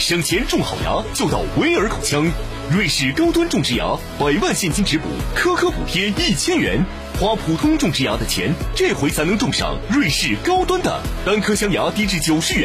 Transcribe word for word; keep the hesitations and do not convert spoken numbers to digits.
省钱种好牙就到威尔口腔，瑞士高端种植牙，百万现金直补，颗颗补贴一千元。花普通种植牙的钱，这回才能种上瑞士高端的单颗镶牙低至九十元。